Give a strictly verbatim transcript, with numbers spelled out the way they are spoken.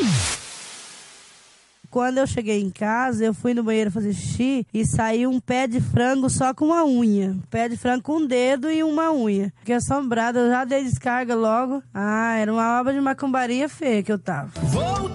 Quando eu cheguei em casa, eu fui no banheiro fazer xixi e saiu um pé de frango só com uma unha. Pé de frango com um dedo e uma unha. Fiquei assombrada, eu já dei descarga logo. Ah, era uma obra de macumbaria feia que eu tava.